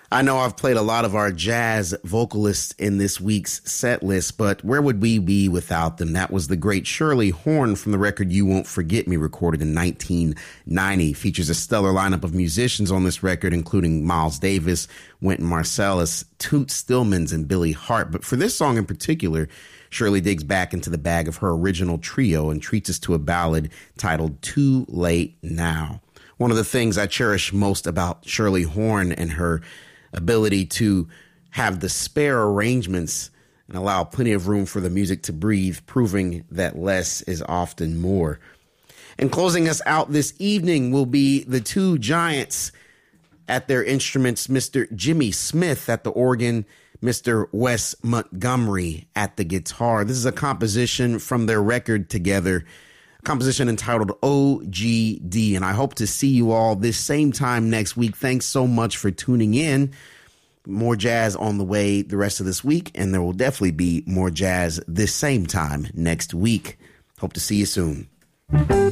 I know I've played a lot of our jazz vocalists in this week's set list, but where would we be without them? That was the great Shirley Horn from the record You Won't Forget Me, recorded in 1990. Features a stellar lineup of musicians on this record, including Miles Davis, Wynton Marsalis, Toots Stillmans, and Billy Hart. But for this song in particular, Shirley digs back into the bag of her original trio and treats us to a ballad titled Too Late Now. One of the things I cherish most about Shirley Horn and her ability to have the spare arrangements and allow plenty of room for the music to breathe, proving that less is often more. And closing us out this evening will be the two giants at their instruments, Mr. Jimmy Smith at the organ, Mr. Wes Montgomery at the guitar. This is a composition from their record together, a composition entitled OGD, and I hope to see you all this same time next week. Thanks so much for tuning in. More jazz on the way the rest of this week, and there will definitely be more jazz this same time next week. Hope to see you soon.